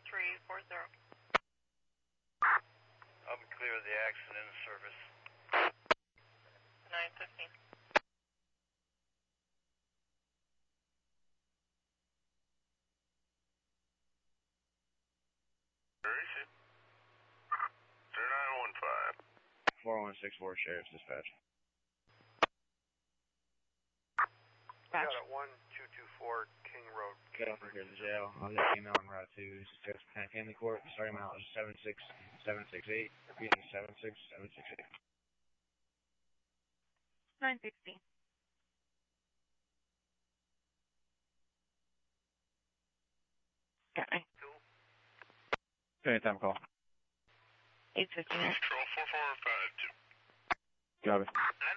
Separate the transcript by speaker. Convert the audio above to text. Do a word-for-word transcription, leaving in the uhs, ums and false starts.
Speaker 1: three four zero.
Speaker 2: I'll be clear of the accident in service.
Speaker 1: nine fifteen.
Speaker 2: Where is it? zero nine one five.
Speaker 3: four one six four Sheriff's Dispatch.
Speaker 2: We got it one two two four King Road.
Speaker 3: Get over here to the jail. I'll let you know on Route two. This is Jefferson County Family Court. Starting amount is seven six seven six eight. Repeating seven six seven six eight.
Speaker 1: nine sixty. Got me.
Speaker 3: Anytime call.
Speaker 1: eight fifty-nine.
Speaker 2: Control four four five two.
Speaker 3: Copy.
Speaker 2: nine